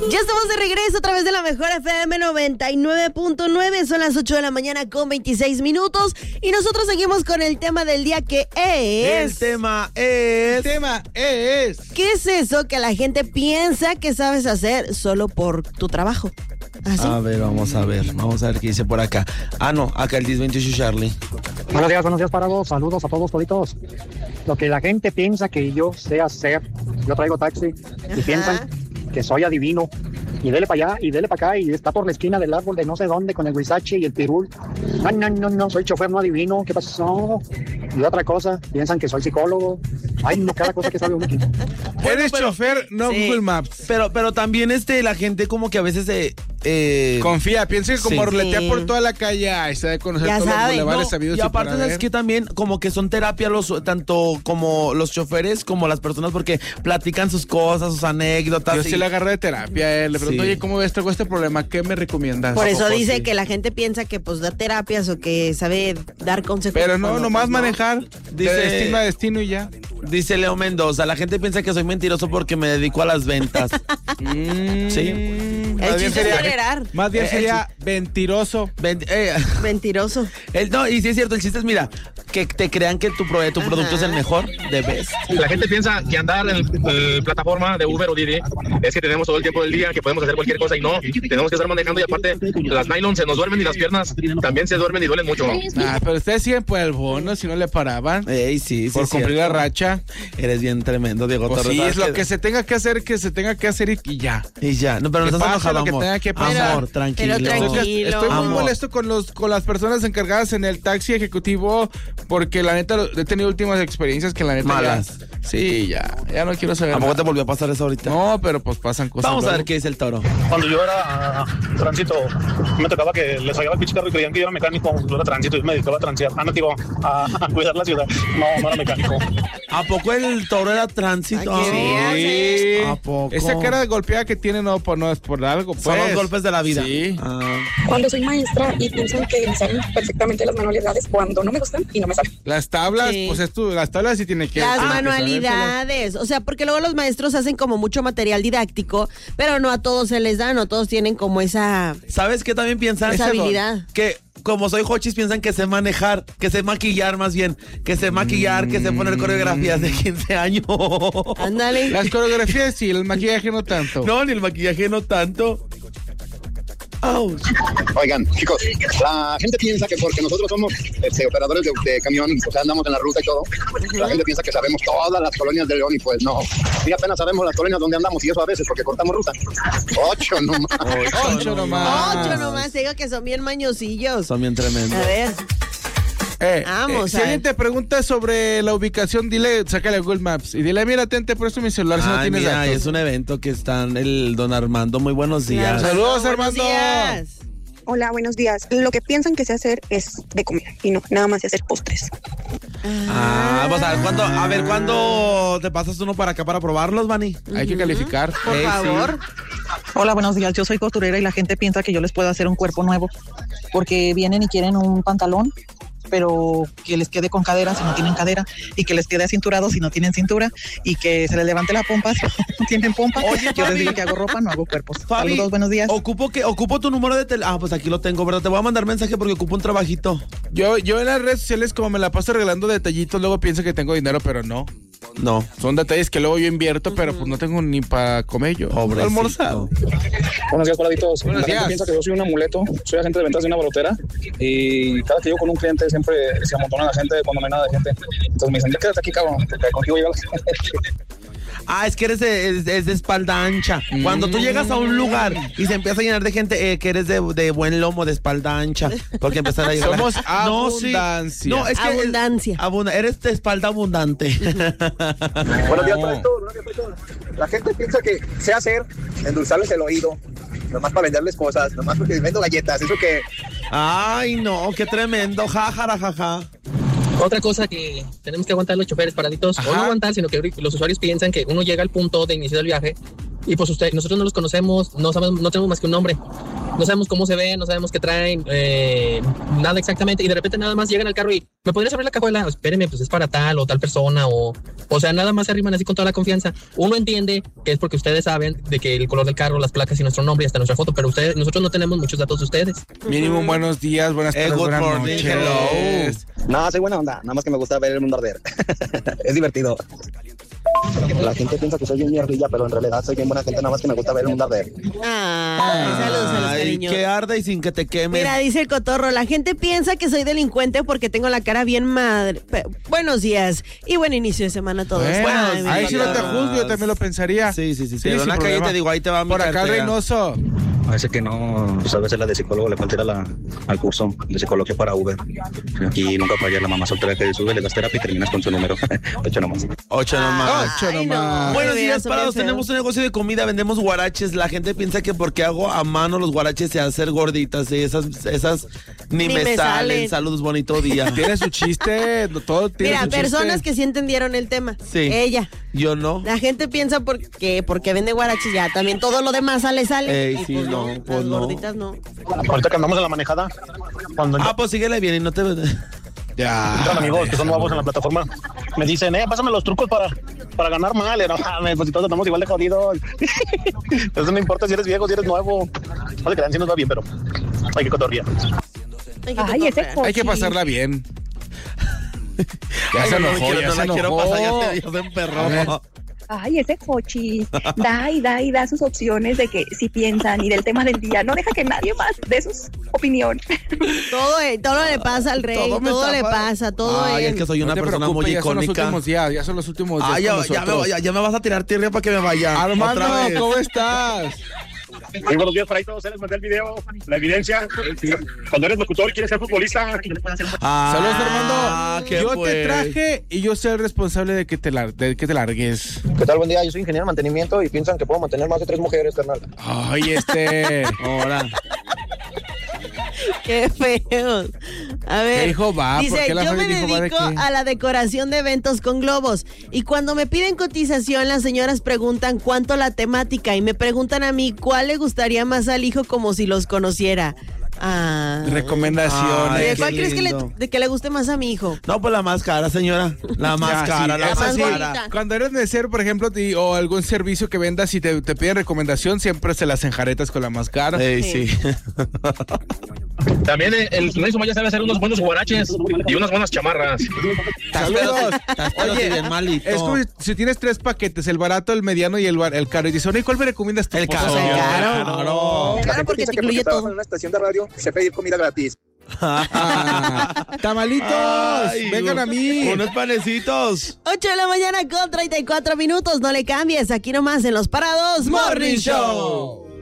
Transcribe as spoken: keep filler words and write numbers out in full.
Ya estamos de regreso a través de la mejor F M noventa y nueve punto nueve. Son las ocho de la mañana con veintiséis minutos. Y nosotros seguimos con el tema del día, que es... El tema es... El tema es... ¿Qué es eso que la gente piensa que sabes hacer solo por tu trabajo? ¿Así? A ver, vamos a ver. Vamos a ver qué dice por acá. Ah, no, acá el diez veintiocho Charlie. Buenos días, buenos días para todos. Saludos a todos toditos. Lo que la gente piensa que yo sé hacer. Yo traigo taxi y Ajá. piensan que soy adivino. Y dele para allá, y dele para acá, y está por la esquina del árbol de no sé dónde con el Huizache y el pirul. No, no, no, no, soy chofer, no adivino. ¿Qué pasó? Y otra cosa, piensan que soy psicólogo. Ay, no, cada cosa que sabe uno aquí. Eres pero- chofer, no Sí. Google Maps. Pero, pero también este, la gente como que a veces eh, eh, Confía, piensa que como Sí. ruletea Sí. por toda la calle, ahí se debe conocer Ya todos saben, los bulevares no, sabidos y aparte por sabes haber. que también como que son terapia los tanto como los choferes como las personas, porque platican sus cosas, sus anécdotas. Yo y- sí le agarré de terapia, eh. Le pregunto, Sí. oye, ¿cómo ves? Traigo este problema, ¿qué me recomiendas? Por eso poco dice sí? que la gente piensa que pues da terapias o que sabe dar consejos. Pero no, cuando, nomás pues, no. manejar Dice- de destino a destino y ya. Dice Leo Mendoza, la gente piensa que soy mentiroso porque me dedico a las ventas. Mm, Sí. El Más bien chiste es sería, tolerar. más bien Eh, sería mentiroso. Ven- eh, Mentiroso. el- no, y sí es cierto, el chiste es, mira, que te crean que tu, pro- tu Ajá. producto es el mejor de best. La gente piensa que andar en eh, plataforma de Uber o Didi es que tenemos todo el tiempo del día, que podemos hacer cualquier cosa, y no, tenemos que estar manejando, y aparte las nylon se nos duermen y las piernas también se duermen y duelen mucho. Ah, pero ustedes siguen por el bono, si no le paraban. Ey, sí, sí. por es cumplir la cierto. racha. Eres bien tremendo, Diego Pues Torres. sí, ¿sabes es lo qué? que se tenga que hacer, que se tenga que hacer y, y ya. Y ya, no, pero no Que estás pase enojado, lo que amor. tenga que pasar. Amor, tranquilo. Pero tranquilo. Estoy, estoy muy Amor. molesto con los con las personas encargadas en el taxi ejecutivo, porque la neta lo- he tenido últimas experiencias que la neta Malas. ya- sí, ya, ya no quiero saber. ¿A poco nada. te volvió a pasar eso ahorita? No, pero pues pasan cosas. Vamos a ver luego. qué dice el toro. Cuando yo era ah, tránsito, me tocaba que les fallaba el pinche carro y creían que yo era mecánico. Yo era tránsito y me dedicaba a transear. Ah, no, digo, a, a cuidar la ciudad. No, no era mecánico. ¿A poco el toro era tránsito? Ay, qué Sí. ¿A poco? Esa cara de golpeada que tiene no, pues, no es por algo, pues. Son los golpes de la vida. Sí. Ah. Cuando soy maestra y piensan que me salen perfectamente las manualidades cuando no me gustan y no me salen. Las tablas, Sí. pues es tú, las tablas sí tiene que Las tiene que manualidades, o sea, porque luego los maestros hacen como mucho material didáctico, pero no a todos se les da, no todos tienen como esa, ¿Sabes qué también piensan? esa Ese don. habilidad. Que como soy hochis piensan que sé manejar, que sé maquillar más bien, que sé maquillar, que sé poner coreografías de quince años. Ándale. Las coreografías sí, el maquillaje no tanto. No, ni el maquillaje no tanto. Ouch. Oigan, chicos, la gente piensa que porque nosotros somos este, operadores de, de camión, o sea, andamos en la ruta y todo, la gente piensa que sabemos todas las colonias de León y pues no. Y apenas sabemos las colonias donde andamos y eso a veces porque cortamos ruta. Ocho nomás. Ocho nomás. Ocho nomás, te digo que son bien mañosillos. Son bien tremendos. A ver, Eh, Vamos, eh, si a alguien ver. te pregunta sobre la ubicación, dile, sácale Google Maps y dile, mira, tente, por esto mi celular si no Ay, tienes mira, datos. es un evento que están el don Armando. Muy buenos días. Claro. Saludos, Buenos Armando. días. Hola, buenos días. Lo que piensan que sé hacer es de comer y no, nada más sé hacer postres. Ah, pues a ver, ¿cuándo, a ver, ¿cuándo te pasas uno para acá para probarlos, Vani? Hay que calificar. Por Ey, sí. favor. Hola, buenos días. Yo soy costurera y la gente piensa que yo les puedo hacer un cuerpo nuevo porque vienen y quieren un pantalón, pero que les quede con cadera si no tienen cadera y que les quede acinturado si no tienen cintura y que se les levante la pompa si no tienen pompa. Oye, yo Fabi. les digo que hago ropa, no hago cuerpos. Fabi, Saludos, buenos días. Ocupo que ocupo tu número de teléfono. Ah, pues aquí lo tengo, ¿verdad? Te voy a mandar mensaje porque ocupo un trabajito. Yo, yo en las redes sociales, como me la paso regalando detallitos, luego pienso que tengo dinero, pero no. No. Son detalles que luego yo invierto, pero pues no tengo ni para comer yo. Pobrecito. Almorzar. Buenos días, paraditos. Buenos la días. gente piensa que yo soy un amuleto. Soy agente de ventas de una barotera. Y cada que llego con un cliente siempre se amontona la gente cuando no hay nada de gente. Entonces me dicen, ya quédate aquí, cabrón, porque contigo llega la gente. Ah, es que eres de, es, es de espalda ancha. Cuando tú llegas a un lugar y se empieza a llenar de gente, eh, que eres de, de buen lomo, de espalda ancha. Porque empezar a llegar. la- Somos No, sí. abundancia. No, es que. Abundancia. abunda- eres de espalda abundante. Buenos días para todos, buenos días para todos. La gente piensa que sé hacer, endulzarles el oído, nomás para venderles cosas, nomás porque vendo galletas, eso que... Ay, no, qué tremendo. Jajara, jaja. Otra cosa que tenemos que aguantar los choferes paraditos, Ajá. o no aguantar, sino que los usuarios piensan que uno llega al punto de inicio del viaje y pues usted, nosotros no los conocemos, no sabemos, no tenemos más que un nombre, no sabemos cómo se ven, no sabemos qué traen, eh, nada exactamente, y de repente nada más llegan al carro y ¿me podrías abrir la cajuela? Espéreme, pues es para tal o tal persona, o o sea, nada más se arriman así con toda la confianza. Uno entiende que es porque ustedes saben de que el color del carro, las placas y nuestro nombre y hasta nuestra foto, pero ustedes, nosotros no tenemos muchos datos de ustedes. Mínimo buenos días, buenas tardes, Eh, good buenas morning, noches. hello. No, soy buena onda, nada más que me gusta ver el mundo arder. Es divertido. La gente piensa que soy bien mierdilla, pero en realidad soy bien buena gente, nada más que me gusta ver el mundo arder. Ah, saludos a los Ay, cariños. que arda y sin que te quemes. Mira, dice el cotorro, la gente piensa que soy delincuente porque tengo la cara bien madre. Pe- buenos días y buen inicio de semana a todos. Bueno, Ay, mi ahí sí no te cotorro. juzgo, yo también lo pensaría. Sí, sí, sí. Sí, Pero en sin la calle problema. te digo, ahí te va mi Por acá, cartera. Reynoso. Parece que no, pues a veces la de psicólogo le falta ir a la, al curso de psicología para Uber. Y nunca falla la mamá soltera que sube, le das terapia y terminas con su número. Ocho nomás. Ocho nomás. Ocho Ay, nomás. no. Buenos Ay, días, son parados. bien Tenemos feos. un negocio de comida, vendemos guaraches. La gente piensa que porque hago a mano los guaraches se hacen gorditas. Y esas, esas ni, Ni me, me salen. salen. Saludos, bonito día. Tiene su chiste, todo tiene Mira, su chiste. personas que sí entendieron el tema. Sí. Ella. Yo no. La gente piensa porque, porque vende guaraches ya también todo lo demás sale, sale. Ey, Y sí, pues no, las pues no. gorditas no. Ahorita que andamos en la manejada, cuando Ah, pues síguele bien y no te... Ya. entran amigos que son nuevos en la plataforma, me dicen, eh, pásame los trucos para, para ganar mal. Y no mames, pues si todos estamos igual de jodidos. Eso no importa si eres viejo, si eres nuevo. No se crean, si nos va bien, pero hay que cotorrear. Ay, Ay, ese Hay que pasarla bien. Ya Ay, se no, no enojó, quiero, ya no se la quiero enojó. pasar, ya te, ya se emperró. A ver. Ay, ese cochi da y da y da sus opciones de que si piensan y del tema del día. No deja que nadie más dé su opinión. Todo, eh, todo le pasa al rey, Todo todo, me le está pa- pasa, todo Ay, él. es que soy No una te persona preocupes, muy ya son los icónica. últimos días, ya son los últimos días Ah, ya, con ya, me, nosotros. ya, ya me vas a tirar tierra para que me vaya. Armando, Otra vez. ¿cómo estás? Muy buenos días para ahí todos, les mandé el video, la evidencia. Cuando eres locutor y quieres ser futbolista, Ah, Saludos, Armando. qué Yo te pues. traje y yo soy el responsable de que te, lar- de que te largues. ¿Qué tal? Buen día, yo soy ingeniero de mantenimiento y piensan que puedo mantener más de tres mujeres, carnal. Ay, este. Ahora. Qué feo. A ver. ¿Qué dijo va? ¿Por Dice, qué la yo me Freddy dijo va de dedico qué? a la decoración de eventos con globos. Y cuando me piden cotización, las señoras preguntan cuánto la temática. Y me preguntan a mí cuál le gustaría más al hijo como si los conociera. Ah. Recomendaciones. ¿De Ay, cuál qué crees que le, lindo. de que le guste más a mi hijo? No, pues la más cara, señora. La más Ya, cara, sí, la eso más sí. cara. Cuando eres mesero, por ejemplo, te- o algún servicio que vendas y te, te piden recomendación, siempre se las enjaretas con la más cara. Ey, Sí. sí. También el, el Rey Sumaya sabe hacer unos buenos guaraches y unas buenas chamarras. Saludos. Estás Oye, bien malito. es como si, si tienes tres paquetes, el barato, el mediano y el, bar- el caro. Y dices, oye, ¿cuál me recomiendas tú? El Pues, caro. el caro. Claro. Claro, porque te incluye todo. una estación de radio, se pedir comida gratis. Ah, tamalitos, Ay, vengan a mí. Unos panecitos. ocho de la mañana con treinta y cuatro minutos. No le cambies. Aquí nomás en Los Parados Morning Show.